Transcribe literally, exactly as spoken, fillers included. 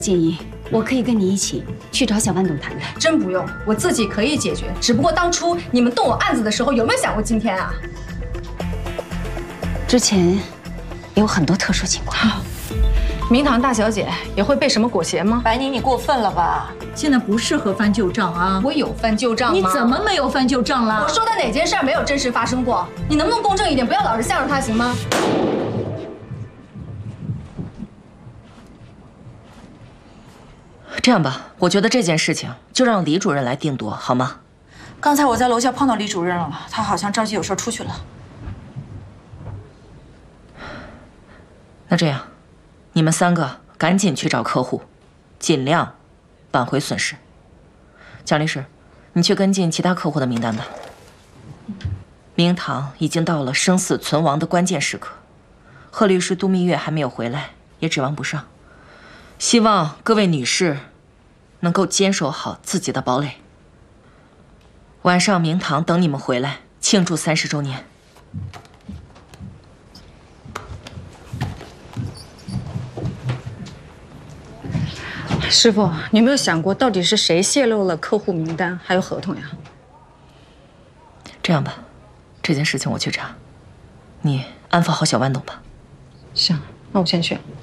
建议我可以跟你一起去找小万董谈谈。 真不用，我自己可以解决。只不过当初你们动我案子的时候，有没有想过今天啊？ 之前有很多特殊情况。 明堂大小姐也会被什么裹挟吗？ 白宁，你过分了吧？ 现在不适合翻旧账啊！ 我有翻旧账吗？ 你怎么没有翻旧账了？ 我说的哪件事没有真实发生过？你能不能公正一点，不要老是向着他，行吗？ 这样吧，我觉得这件事情就让李主任来定夺，好吗？ 刚才我在楼下碰到李主任了，他好像着急有事出去了。 那这样，你们三个赶紧去找客户，尽量挽回损失。蒋律师，你去跟进其他客户的名单吧。明堂已经到了生死存亡的关键时刻，贺律师杜蜜月还没有回来，也指望不上。希望各位女士能够坚守好自己的堡垒。晚上明堂等你们回来庆祝三十周年。 师傅，你有没有想过，到底是谁泄露了客户名单还有合同呀？ 这样吧，这件事情我去查，你安抚好小万董吧。 行，那我先去。